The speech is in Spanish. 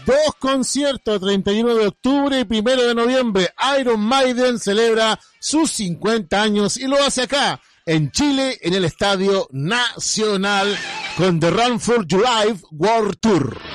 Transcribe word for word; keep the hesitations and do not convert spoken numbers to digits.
dos conciertos, treinta y uno de octubre y primero de noviembre. Iron Maiden celebra sus cincuenta años y lo hace acá, en Chile, en el Estadio Nacional, con The Run for Your Life World Tour.